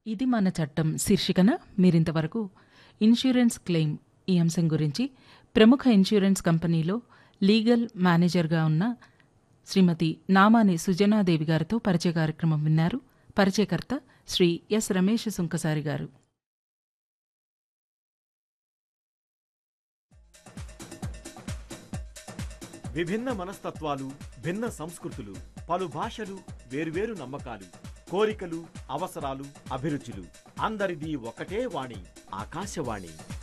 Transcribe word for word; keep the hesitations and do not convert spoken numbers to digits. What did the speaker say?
ఇది మన చట్టం శీర్షికన మీరింతవరకు ఇన్సూరెన్స్ క్లెయిమ్ ఈ అంశం గురించి ప్రముఖ ఇన్సూరెన్స్ కంపెనీలో లీగల్ మేనేజర్గా ఉన్న శ్రీమతి నామాని సుజనాదేవి గారితో పరిచయ కార్యక్రమం విన్నారు. పరిచయకర్త శ్రీ ఎస్ రమేష్ సుంకసారి గారు. విభిన్న మనస్తత్వాలు, భిన్న సంస్కృతులు, పలు భాషలు, వేర్వేరు నమ్మకాలు, కోరికలు, అవసరాలు, అభిరుచులు, అందరిది ఒకటే వాణి, ఆకాశవాణి.